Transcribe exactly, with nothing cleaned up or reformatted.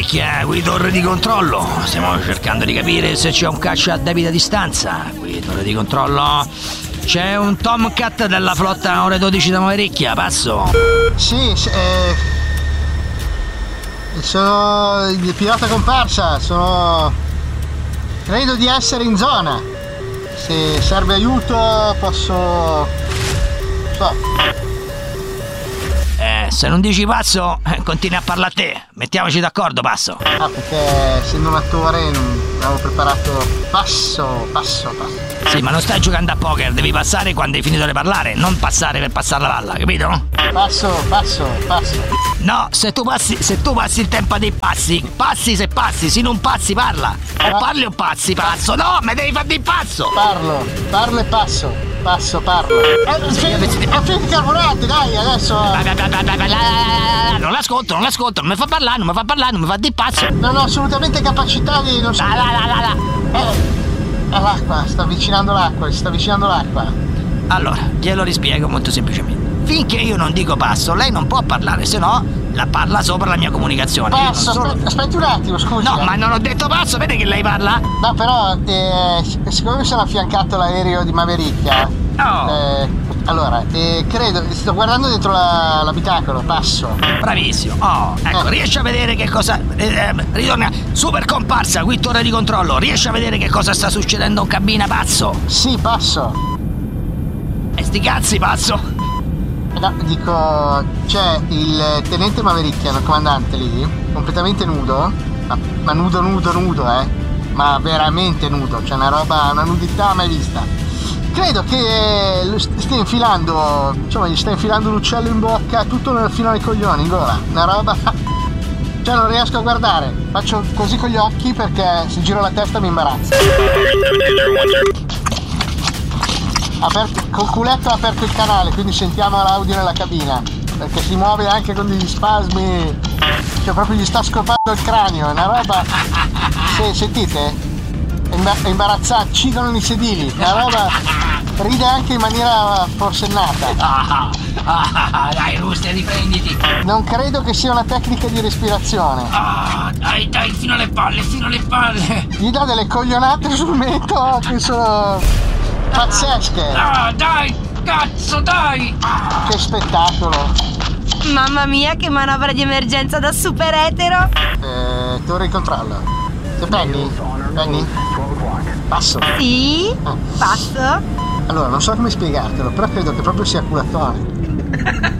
Mavericchia, qui torre di controllo. Stiamo cercando di capire se c'è un caccia a debita distanza. Qui torre di controllo. C'è un Tomcat della flotta ore dodici da Mavericchia, passo. Sì, eh, sono il pilota comparsa, sono... credo di essere in zona. Se serve aiuto posso... so. Eh, se non dici passo, eh, continui a parlare a te. Mettiamoci d'accordo, passo. Ah, perché essendo un attore non avevo preparato passo, passo, passo. Sì, ma non stai giocando a poker, devi passare quando hai finito di parlare, non passare per passare la palla, capito? Passo, passo, passo. No, se tu passi, se tu passi il tempo dei passi, passi se passi, se non passi parla. O parli o passi, passo. No, ma devi fare il passo. Parlo, parlo e passo. Passo, parlo. Eh, finiti i carburanti, dai, adesso. Non l'ascolto, non l'ascolto, non mi fa parlare, non mi fa parlare, non mi fa di passo. Non ho assolutamente capacità di. Non so. La, la, la, la, la. Eh, l'acqua, sta avvicinando l'acqua, si sta avvicinando l'acqua. Allora, glielo rispiego molto semplicemente. Finché io non dico passo, lei non può parlare, se no la parla sopra la mia comunicazione. Passo, solo... aspetti, aspetti un attimo, scusi. No, ma non ho detto passo, vede che lei parla? No, però, eh, siccome mi sono affiancato l'aereo di Mavericchia, oh. eh, allora, eh, credo, sto guardando dentro la, l'abitacolo, passo. Bravissimo. Oh, ecco, eh. riesci a vedere che cosa... Eh, ritorna, super comparsa, qui torre di controllo, riesci a vedere che cosa sta succedendo in cabina, pazzo? Sì, passo. E sti cazzi, pazzo? No, dico, c'è il tenente Mavericchia, il comandante lì, completamente nudo, ma, ma nudo, nudo, nudo, eh, ma veramente nudo, c'è una roba, una nudità mai vista. Credo che lo stia infilando, diciamo, gli sta infilando l'uccello in bocca, tutto fino ai coglioni, in gola, una roba, cioè non riesco a guardare, faccio così con gli occhi perché se giro la testa mi imbarazza. Aperto, col culetto ha aperto il canale, quindi sentiamo l'audio nella cabina, perché si muove anche con degli spasmi, cioè proprio gli sta scopando il cranio, è una roba, se, sentite? È, imba- è imbarazzante, cigono i sedili, una roba, ride anche in maniera forsennata. Ah, ah, dai Rustia, riprenditi. Non credo che sia una tecnica di respirazione. Ah, dai, dai, fino alle palle, fino alle palle. Gli dà delle coglionate sul mento che sono... pazzesche! Ah, dai! Cazzo, dai! Che spettacolo! Mamma mia, che manovra di emergenza da super etero! Eh, torre di controllo. Sei Penny? Penny? Passo. Sì? Ah. Passo? Allora, non so come spiegartelo, però credo che proprio sia culatone.